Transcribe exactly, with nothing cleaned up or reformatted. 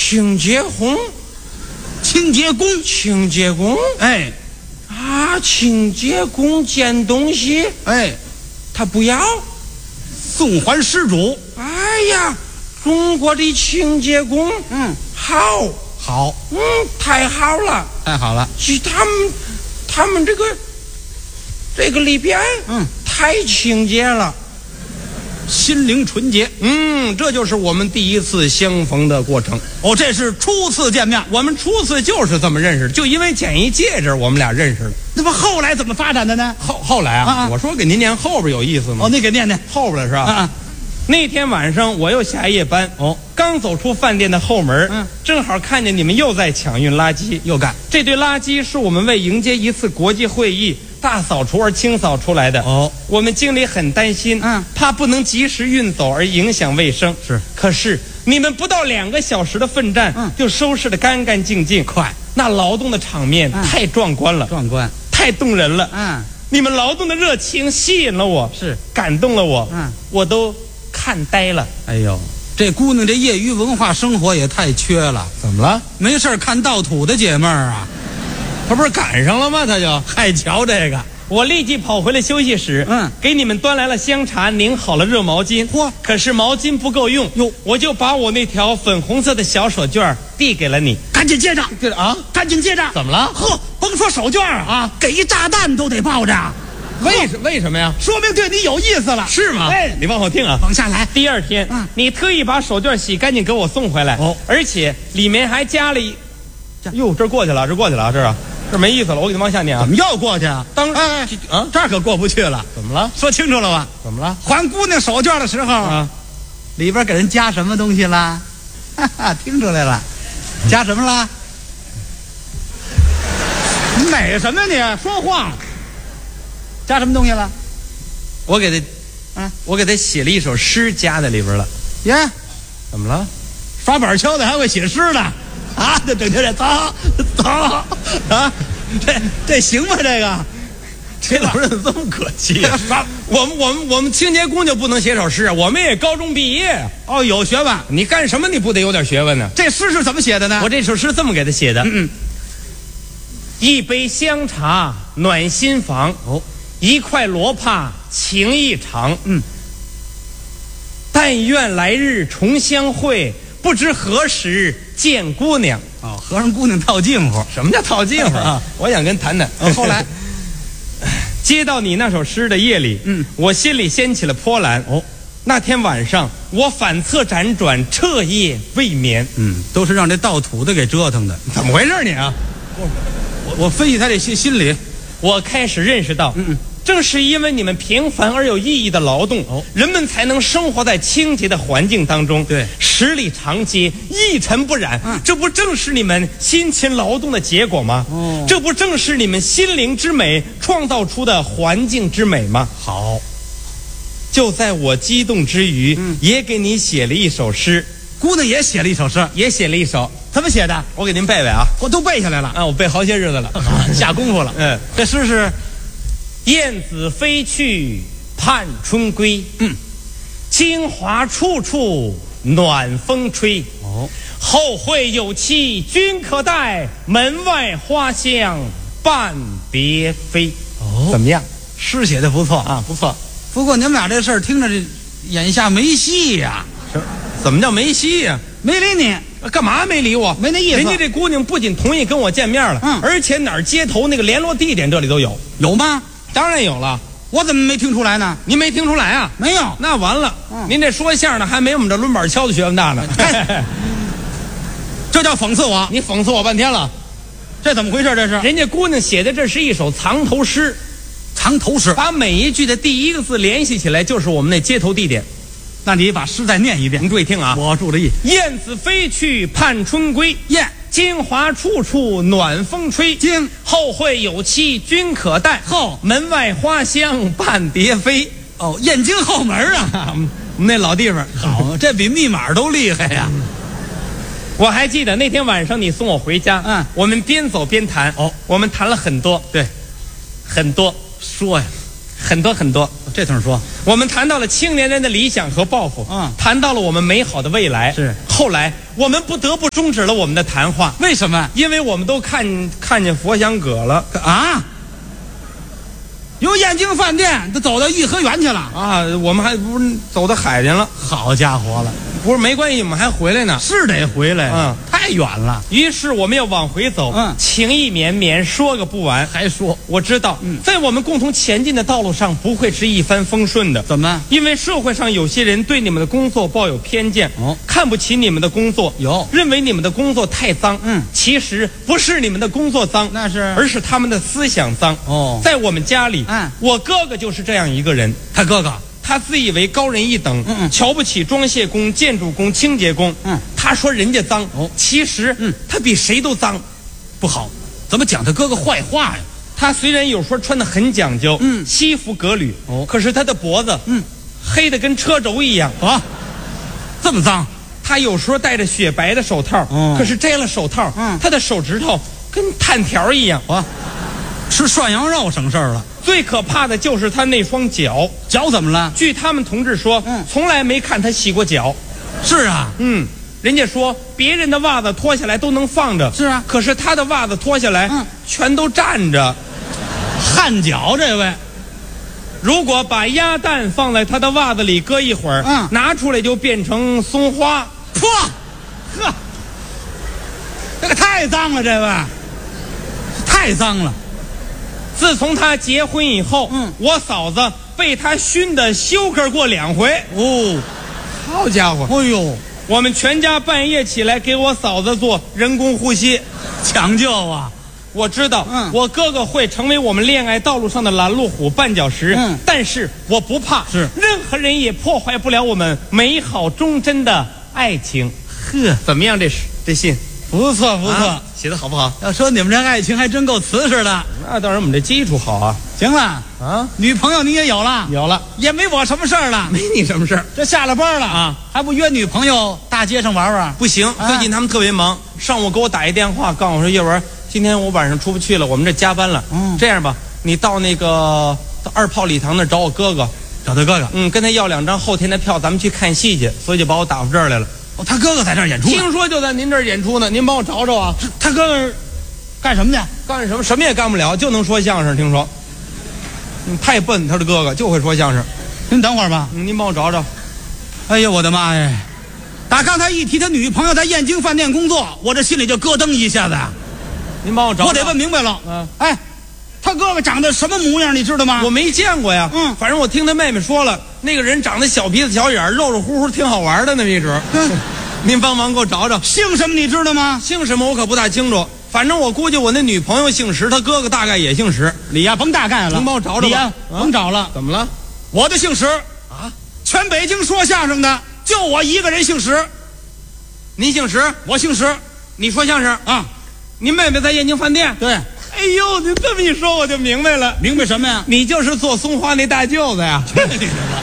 清洁工， 清洁工， 清洁工， 哎， 啊，清洁工捡东西， 哎， 他不要， 送还失主。 哎呀，中国的清洁工， 嗯， 好， 好， 嗯，太好了， 太好了。 其他们，他们这个这个里边， 嗯， 太清洁了。 心灵纯洁。 嗯，这就是我们第一次相逢的过程。 哦，这是初次见面， 我们初次就是这么认识的，就因为捡一戒指，我们俩认识了。 那么后来怎么发展的呢？ 后后来啊， 啊啊我说给您念后边有意思吗？ 哦，你给念念。 后边是吧？ 啊啊， 那天晚上我又下夜班， 哦， 刚走出饭店的后门， 嗯， 正好看见你们又在抢运垃圾， 又干。 这堆垃圾是我们为迎接一次国际会议大扫除而清扫出来的。 哦， 我们经理很担心， 嗯， 怕不能及时运走而影响卫生。 是， 可是你们不到两个小时的奋战， 嗯， 就收拾得干干净净， 快， 那劳动的场面嗯太壮观了， 壮观。 太动人了。 嗯， 你们劳动的热情吸引了我， 是感动了我， 嗯， 我都看呆了。 哎呦，这姑娘这业余文化生活也太缺了。 怎么了？ 没事看倒土的解闷儿啊？ 他不是赶上了吗？他就还瞧这个。 我立即跑回了休息室， 嗯， 给你们端来了香茶，拧好了热毛巾。 嚯， 可是毛巾不够用， 哟， 我就把我那条粉红色的小手绢递给了你。 赶紧接着， 这啊， 赶紧接着。 怎么了？ 呵，甭说手绢啊，给一炸弹都得抱着， 为什为什么呀？ 说明对你有意思了， 是吗？ 哎， 你往后听啊。 往下来。 第二天， 嗯， 你特意把手绢洗干净给我送回来， 哦， 而且里面还加了一，哟，这过去了，这过去了，这啊，这没意思了，我给你往下念啊。 怎么又过去啊？ 当哎啊， 这儿可过不去了。 怎么了？ 说清楚了吧？ 怎么了？ 还姑娘手绢的时候啊， 里边给人加什么东西啦？哈哈，听出来了，加什么啦？你美什么呀你？说话。加什么东西了？ 我给他， 嗯， 我给他写了一首诗，加在里边了。 耶， 怎么了？ 耍板敲的还会写诗呢？啊，这整天这走走啊，这这行吗？这个， 这老人怎么这么可气啊？ 耍我们我们我们清洁工就不能写首诗啊？我们也高中毕业， 哦，有学问。 你干什么你不得有点学问呢？ 这诗是怎么写的呢？ 我这首诗这么给他写的： 嗯嗯， 一杯香茶暖心房， 哦， 一块罗帕情意长。 嗯， 但愿来日重相会，不知何时见姑娘。 哦，和尚姑娘套近乎。 什么叫套近乎啊？我想跟谈谈。 后来接到你那首诗的夜里， 嗯， 我心里掀起了波澜。 哦， 那天晚上我反侧辗转，彻夜未眠。 嗯，都是让这盗土的给折腾的。 怎么回事你啊？ 我我分析他这心心理。 我开始认识到， 嗯嗯， 正是因为你们平凡而有意义的劳动， 哦， 人们才能生活在清洁的环境当中。 对， 十里长街一尘不染， 嗯， 这不正是你们辛勤劳动的结果吗？ 哦， 这不正是你们心灵之美创造出的环境之美吗？ 好， 就在我激动之余， 嗯， 也给你写了一首诗， 姑娘也写了一首诗， 也写了一首， 怎么写的？ 我给您背背啊。 我都背下来了。 啊，我背好些日子了， 下功夫了。 嗯， 这诗是燕子飞去盼春归， 嗯， 京华处处暖风吹。 哦， 后会有期君可待，门外花香半蝶飞。 哦， 怎么样？ 诗写的不错啊，不错。 不过你们俩这事儿听着这眼下没戏呀、 怎么叫没戏呀、 没理你， 干嘛没理我？ 没那意思。 人家这姑娘不仅同意跟我见面了， 嗯， 而且哪儿接头那个联络地点这里都有。 有吗？ 当然有了， 我怎么没听出来呢？ 您没听出来啊？ 没有。 那完了， 嗯， 您这说相声的还没我们这抡板敲的学问大呢。 这叫讽刺我。 你讽刺我半天了， 这怎么回事？这是人家姑娘写的这是一首藏头诗， 藏头诗， 把每一句的第一个字联系起来，就是我们那接头地点。 那你把诗再念一遍。 您注意听啊！ 我注着意。 燕子飞去盼春归， 燕， 京华处处暖风吹。 京， 后会有期君可待。 后， 门外花香半蝶飞。 哦，燕京后门啊， 我们那老地方好，这比密码都厉害呀、 我还记得那天晚上你送我回家， 嗯， 我们边走边谈。 哦， 我们谈了很多， 对， 很多， 说呀， 很多很多。 这通说， 我们谈到了青年人的理想和抱负， 嗯谈到了我们美好的未来。 是后来我们不得不终止了我们的谈话， 为什么因为我们都看看见佛香阁了啊？由燕京饭店都走到颐和园去了。 啊！我们还不是走到海去了？ 好家伙了， 不是没关系，我们还回来呢。 是得回来， 嗯， 太远了。 于是我们要往回走， 嗯情意绵绵，说个不完。 还说我知道， 嗯在我们共同前进的道路上，不会是一帆风顺的。 怎么？ 因为社会上有些人对你们的工作抱有偏见， 哦看不起你们的工作， 有认为你们的工作太脏。 嗯其实不是你们的工作脏， 那是而是他们的思想脏。 哦在我们家里， 嗯我哥哥就是这样一个人。 他哥哥他自以为高人一等， 嗯嗯瞧不起装卸工、建筑工、清洁工。 嗯他说人家脏， 哦其实嗯他比谁都脏。 不好，怎么讲他哥哥坏话呀？ 他虽然有时候穿得很讲究， 嗯西服革履， 哦可是他的脖子， 嗯， 黑的跟车轴一样。 啊，这么脏？ 他有时候戴着雪白的手套， 哦可是摘了手套， 嗯他的手指头跟炭条一样。 啊，吃涮羊肉省事儿了。 最可怕的就是他那双脚， 脚怎么了？ 据他们同志说， 嗯从来没看他洗过脚。 是啊， 嗯，人家说别人的袜子脱下来都能放着， 是啊可是他的袜子脱下来， 嗯全都站着。 汗脚这位如果把鸭蛋放在他的袜子里搁一会儿， 嗯拿出来就变成松花。 嚯，呵，这个太脏了，这位太脏了。 自从他结婚以后， 嗯我嫂子被他熏得休克过两回。 哦， 好家伙！ 哎呦， 我们全家半夜起来给我嫂子做人工呼吸。 讲究啊！ 我知道， 嗯我哥哥会成为我们恋爱道路上的拦路虎、绊脚石， 嗯但是我不怕， 是任何人也破坏不了我们美好忠贞的爱情。 呵， 怎么样？这是这信不错不错、 啊写的好不好？ 要说你们这爱情还真够瓷实的。 那当然，我们这基础好啊。 行了， 啊， 女朋友你也有了， 有了， 也没我什么事儿了。 没你什么事儿。 这下了班了啊， 还不约女朋友大街上玩玩？ 不行， 啊最近他们特别忙，上午给我打一电话，告诉我说叶文，今天我晚上出不去了，我们这加班了。 嗯这样吧，你到那个到二炮礼堂那儿找我哥哥， 找他哥哥。 嗯，跟他要两张后天的票，咱们去看戏去，所以就把我打发这儿来了。 哦，他哥哥在这儿演出呢。 听说就在您这儿演出呢，您帮我找找啊。 他哥哥干什么去？ 干什么？什么也干不了，就能说相声。听说，嗯，太笨，他的哥哥就会说相声。 您等会儿吧。 嗯，您帮我找找。 哎呀，我的妈呀！打刚才一提他女朋友在燕京饭店工作，我这心里就咯噔一下子呀。 您帮我找找。 我得问明白了。 嗯， 哎，他哥哥长得什么模样，你知道吗？ 我没见过呀。 嗯反正我听他妹妹说了，那个人长得小鼻子小眼儿，肉肉乎乎，挺好玩的呢，没准。 嗯您帮忙给我找找。 姓什么你知道吗？ 姓什么我可不大清楚，反正我估计我那女朋友姓石，他哥哥大概也姓石。 李呀，甭大概了， 您帮我找找吧李呀， 啊甭找了， 怎么了？ 我的姓石啊， 全北京说相声的就我一个人姓石， 您姓石， 我姓石你说相声， 啊。 您妹妹在燕京饭店。 对， 哎呦，您这么一说我就明白了， 明白什么呀？ 你就是做松花那大舅子呀。 这你的吧？